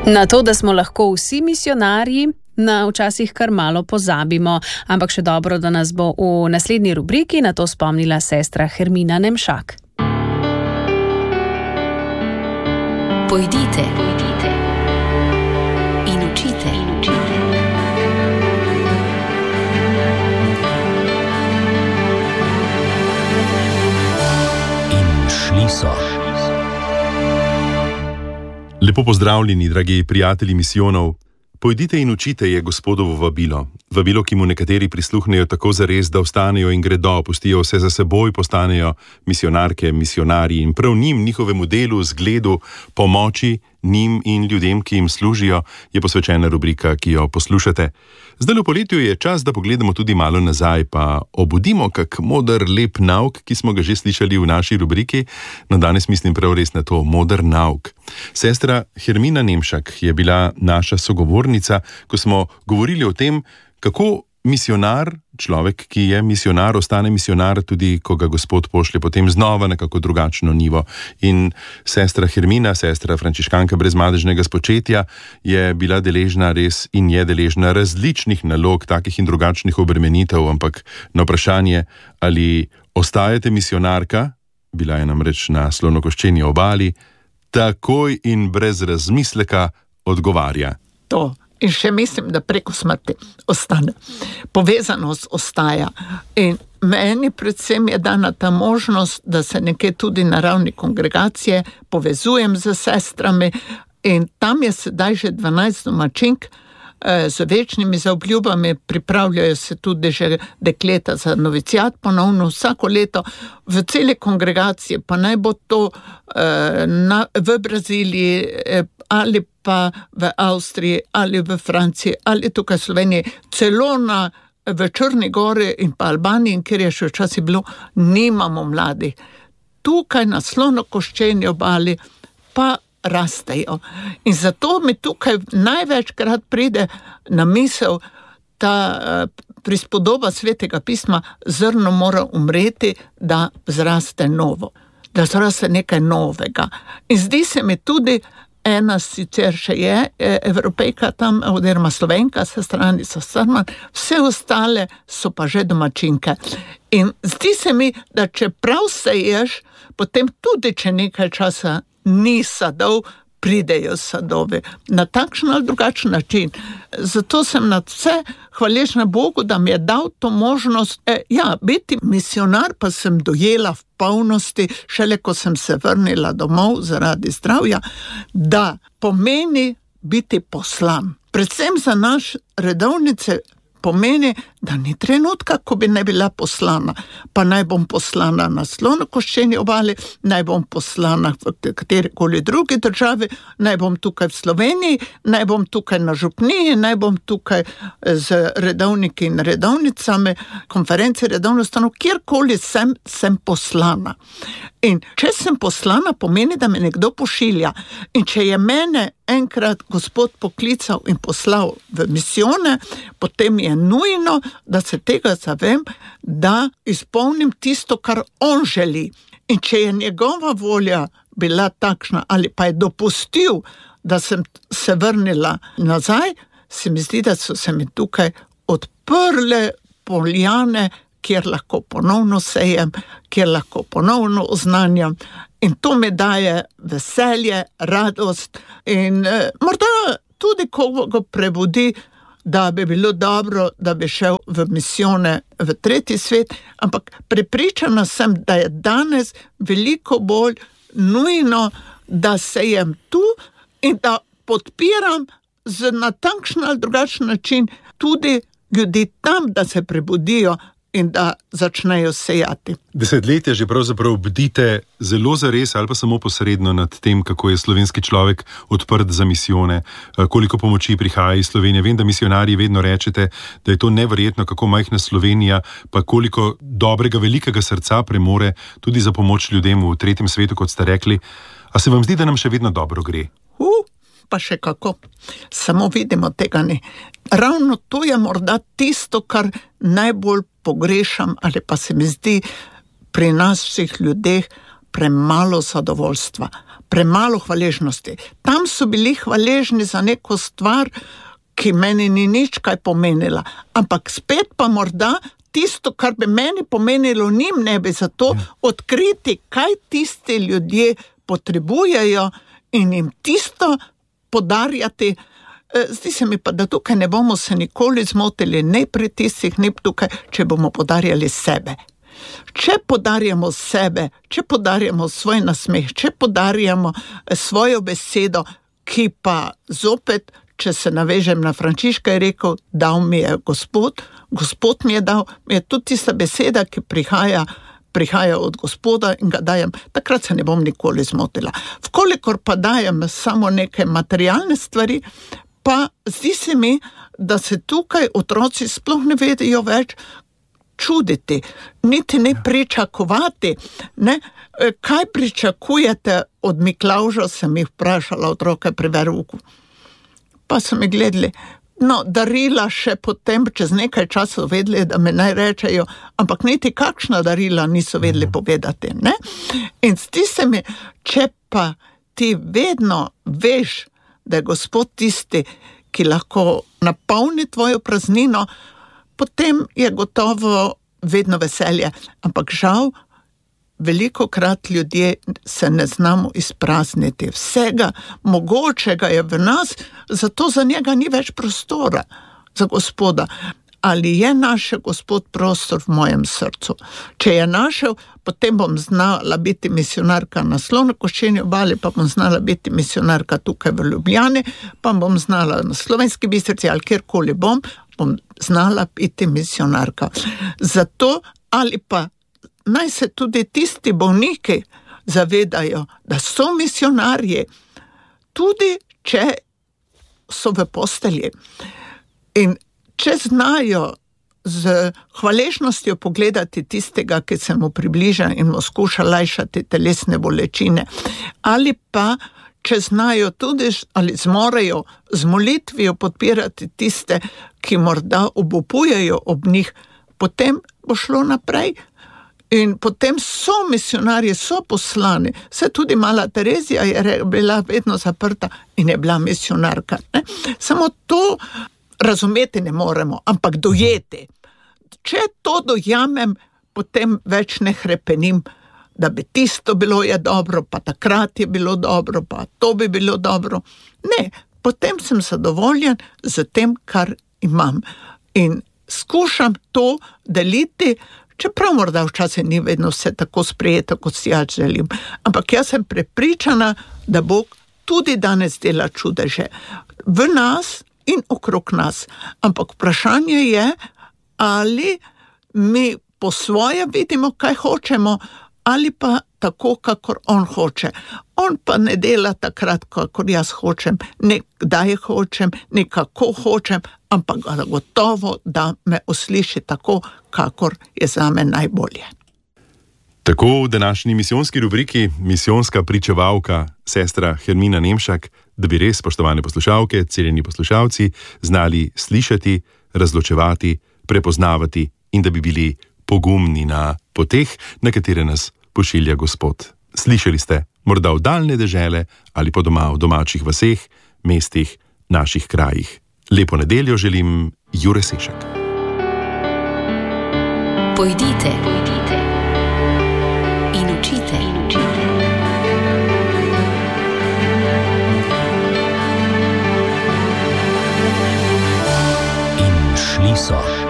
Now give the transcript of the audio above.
Na to, da smo lahko vsi misijonarji, včasih kar malo pozabimo, ampak še dobro, da nas bo v naslednji rubriki na to spomnila sestra Hermina Nemšak. Pojdite in učite. In šli so. Lepo pozdravljeni, dragi prijatelji misijonov. Pojdite in učite je Gospodovo vabilo. Vabilo, ki mu nekateri prisluhnejo tako zares, da ostanejo in gredo, pustijo vse za seboj, postanejo misijonarke, misijonarji in prav njim, njihovemu delu, zgledu, pomoči, njim in ljudem, ki jim služijo, je posvečena rubrika, ki jo poslušate. Zdaj v poletju je čas, da pogledamo tudi malo nazaj, pa obudimo kak moder, lep nauk, ki smo ga že slišali v naši rubriki, no danes mislim prav res na to, moder nauk. Sestra Hermina Nemšak je bila naša sogovornica, ko smo govorili o tem, kako misijonar, človek, ki je misijonar, ostane misijonar tudi, ko ga Gospod pošlje potem znova na kako drugačno nivo. In sestra Hermina, sestra frančiškanka brezmadežnega spočetja, je bila deležna res in je deležna različnih nalog, takih in drugačnih obremenitev, ampak na vprašanje, ali ostajate misijonarka, bila je namreč na Slonokoščeni obali, takoj in brez razmisleka odgovarja. To. In še mislim, da preko smrti ostane. Povezanost ostaja. In meni predvsem je dana ta možnost, da se nekje tudi na ravni kongregacije povezujem z sestrami. In tam je sedaj že 12 domačink z večnimi zaobljubami, pripravljajo se tudi že dekleta za novicijat ponovno vsako leto v celi kongregaciji, pa naj bo to v Braziliji ali pa v Avstriji ali v Franciji ali tukaj v Sloveniji, celo v Črni gori in pa Albaniji, kjer je še včasih bilo, nimamo mladih. Tukaj na Slonokoščeni obali pa rastejo. In zato mi tukaj največkrat pride na misel ta prispodoba Svetega pisma, zrno mora umreti, da zraste novo, da zraste nekaj novega. In zdi se mi tudi, ena sicer še je Evropejka tam, oziroma Slovenka, se strani so Srman, vse ostale so pa že domačinke. In zdi se mi, da če prav seješ, potem tudi, če nekaj časa ni sadov, pridejo sadovi. Na takšen ali drugačen način. Zato sem nad vse hvaležna Bogu, da mi je dal to možnost. Biti misijonar pa sem dojela v polnosti, šele ko sem se vrnila domov zaradi zdravja, da pomeni biti poslan. Predvsem za naš redovnice pomeni, da ni trenutka, ko bi ne bila poslana. Pa naj bom poslana na Slonokoščeni obali, naj bom poslana v katerikoli drugi državi, naj bom tukaj v Sloveniji, naj bom tukaj na župniji, naj bom tukaj z redovniki in redovnicami, konferenci redovnostanov, kjerkoli sem poslana. In če sem poslana, pomeni, da me nekdo pošilja. In če je mene enkrat Gospod poklical in poslal v misijone, potem je nujno, da se tega zavem, da izpolnim tisto, kar on želi. In če je njegova volja bila takšna, ali pa je dopustil, da sem se vrnila nazaj, se mi zdi, da so se mi tukaj odprle poljane, kjer lahko ponovno sejem, kjer lahko ponovno oznanjam. In to mi daje veselje, radost in morda tudi koga prebudi, da bi bilo dobro, da bi šel v misijone v tretji svet, ampak prepričana sem, da je danes veliko bolj nujno, da sejem tu in da podpiram na takšen ali drugačen način tudi ljudi tam, da se prebudijo in da začnejo sejati. Desetletja že pravzaprav bdite zelo zares ali pa samo posredno nad tem, kako je slovenski človek odprt za misijone, koliko pomoči prihaja iz Slovenije. Vem, da misijonarji vedno rečete, da je to neverjetno, kako majhna Slovenija, pa koliko dobrega, velikega srca premore tudi za pomoč ljudem v tretjem svetu, kot ste rekli. A se vam zdi, da nam še vedno dobro gre? Pa še kako. Samo vidimo tega ne. Ravno to je morda tisto, kar najbolj pogrešam, ali pa se mi zdi pri nas vseh ljudeh premalo zadovoljstva, premalo hvaležnosti. Tam so bili hvaležni za neko stvar, ki meni ni nič kaj pomenila. Ampak spet pa morda tisto, kar bi meni pomenilo, njim ne bi, zato odkriti, kaj tisti ljudje potrebujejo in jim tisto podarjati. Zdi se mi pa, da tukaj ne bomo se nikoli zmotili, ne pri tistih, ne tukaj, če bomo podarjali sebe. Če podarjamo sebe, če podarjamo svoj nasmeh, če podarjamo svojo besedo, ki pa zopet, če se navežem na Frančiška, je rekel, dal mi je Gospod mi je dal, mi je tudi tista beseda, ki prihaja od Gospoda in ga dajem, takrat se ne bom nikoli zmotila. Vkolikor pa dajem samo neke materialne stvari, pa zdi se mi, da se tukaj otroci sploh ne vedo več čuditi, niti ne pričakovati. Ne? Kaj pričakujete od Miklavža, sem jih vprašala otroke pri verouku. Pa so mi gledali, darila še potem, čez nekaj časa vedeli, da me naj rečejo, ampak niti kakšna darila niso vedeli povedati. Ne? In zdi se mi, če pa ti vedno veš, da je Gospod tisti, ki lahko napolni tvojo praznino, potem je gotovo vedno veselje. Ampak žal, velikokrat ljudje se ne znamo izprazniti. Vsega mogočega je v nas, zato za njega ni več prostora, za Gospoda. Ali je našel Gospod prostor v mojem srcu? Če je našel, potem bom znala biti misionarka na Slonokoščeni obali, pa bom znala biti misionarka tukaj v Ljubljani, pa bom znala na Slovenski Bistrici ali kjerkoli bom znala biti misionarka. Zato ali pa naj se tudi tisti bolniki zavedajo, da so misionarji, tudi če so v postelji. In če znajo z hvaležnostjo pogledati tistega, ki se mu približa in mu skuša lajšati telesne bolečine, ali pa če znajo tudi ali zmorejo z molitvijo podpirati tiste, ki morda obupujejo ob njih, potem bo šlo naprej. In potem so misionarji, so poslani. Se tudi mala Terezija je bila vedno zaprta in je bila misionarka. Ne? Samo to razumeti ne moremo, ampak dojeti. Če to dojamem, potem več ne hrepenim, da bi tisto bilo je dobro, pa takrat je bilo dobro, pa to bi bilo dobro. Ne, potem sem zadovoljen z tem, kar imam. In skušam to deliti, čeprav morda včasih ni vedno vse tako sprejeto, kot si jaz želim. Ampak jaz sem prepričana, da Bog tudi danes dela čudeže v nas in okrog nas. Ampak vprašanje je, ali mi po svoje vidimo, kaj hočemo, ali pa tako, kakor on hoče. On pa ne dela takrat, kakor jaz hočem, ne kdaj hočem, ne kako hočem, ampak gotovo, da me usliši tako, kakor je zame najbolje. Tako v današnji misijonski rubriki misijonska pričevalka sestra Hermina Nemšak, da bi res, spoštovane poslušalke, cenjeni poslušalci, znali slišati, razločevati, prepoznavati in da bi bili pogumni na poteh, na katere nas pošilja Gospod. Slišali ste morda v daljne dežele ali pa doma v domačih vaseh, mestih, naših krajih. Lepo nedeljo želim, Jure Sešek. Pojdite in učite. In šli so.